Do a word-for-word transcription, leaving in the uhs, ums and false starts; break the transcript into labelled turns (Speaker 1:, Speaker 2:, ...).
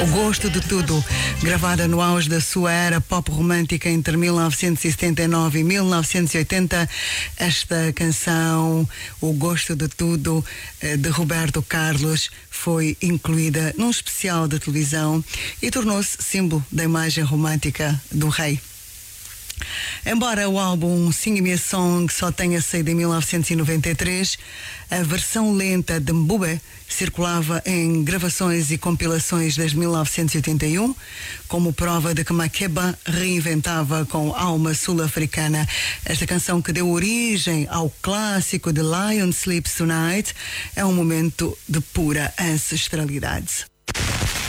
Speaker 1: O Gosto de Tudo, gravada no auge da sua era pop romântica entre mil novecentos e setenta e nove e mil novecentos e oitenta, esta canção, O Gosto de Tudo, de Roberto Carlos, foi incluída num especial de televisão e tornou-se símbolo da imagem romântica do rei. Embora o álbum Sing Me a Song só tenha saído em mil novecentos e noventa e três, a versão lenta de Mbube circulava em gravações e compilações desde mil novecentos e oitenta e um, como prova de que Makeba reinventava com alma sul-africana. Esta canção, que deu origem ao clássico de Lion Sleeps Tonight, é um momento de pura ancestralidade.